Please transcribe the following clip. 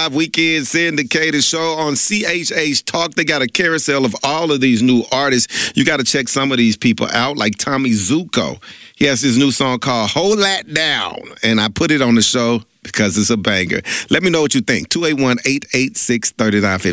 live weekend syndicated show on CHH Talk. They got a carousel of all of these new artists. You got to check some of these people out, like Tommy Zuko. He has his new song called Hold That Down, and I put it on the show because it's a banger. Let me know what you think. 281-886-3950.